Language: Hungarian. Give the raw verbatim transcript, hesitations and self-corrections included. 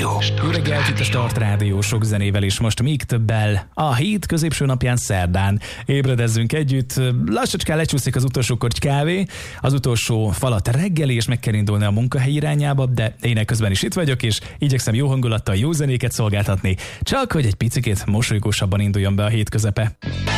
Rádió. Jó reggelt, itt a Start Rádió, sok zenével és most még többel. A hét középső napján, szerdán ébredezzünk együtt. Lassacskán lecsúszik az utolsó korty kávé, az utolsó falat reggeli, és meg kell indulni a munkahely irányába, de én közben is itt vagyok, és igyekszem jó hangulattal jó zenéket szolgáltatni, csak hogy egy picikét mosolygósabban induljon be a hét közepe.